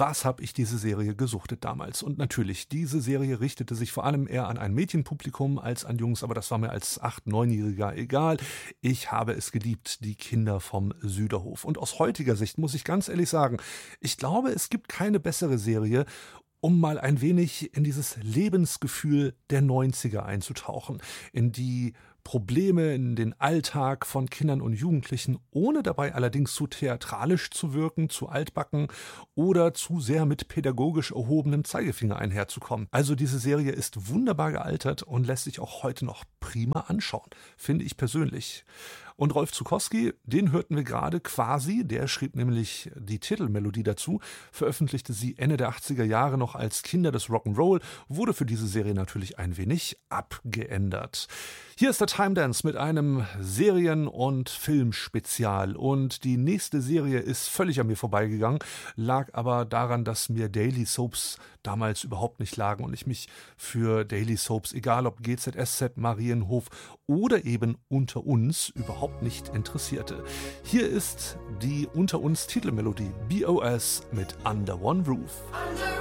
was habe ich diese Serie gesuchtet damals. Und natürlich, diese Serie richtete sich vor allem eher an ein Mädchenpublikum als an Jungs, aber das war mir als 8-, 9-Jähriger egal. Ich habe es geliebt, die Kinder vom Süderhof. Und aus heutiger Sicht muss ich ganz ehrlich sagen, ich glaube, es gibt keine bessere Serie, um mal ein wenig in dieses Lebensgefühl der 90er einzutauchen, in die Probleme, in den Alltag von Kindern und Jugendlichen, ohne dabei allerdings zu theatralisch zu wirken, zu altbacken oder zu sehr mit pädagogisch erhobenem Zeigefinger einherzukommen. Also diese Serie ist wunderbar gealtert und lässt sich auch heute noch prima anschauen, finde ich persönlich. Und Rolf Zuckowski, den hörten wir gerade quasi, der schrieb nämlich die Titelmelodie dazu, veröffentlichte sie Ende der 80er Jahre noch als Kinder des Rock'n'Roll, wurde für diese Serie natürlich ein wenig abgeändert. Hier ist der Time Dance mit einem Serien- und Filmspezial und die nächste Serie ist völlig an mir vorbeigegangen, lag aber daran, dass mir Daily Soaps damals überhaupt nicht lagen und ich mich für Daily Soaps, egal ob GZSZ, Marienhof oder eben Unter uns, überhaupt nicht interessierte. Hier ist die Unter uns Titelmelodie BOS mit Under One Roof. Under